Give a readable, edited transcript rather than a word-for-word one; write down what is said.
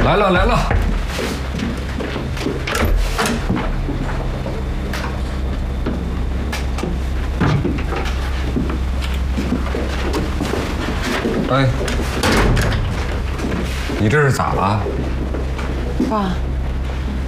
来了来了。哎，你这是咋了？ 爸。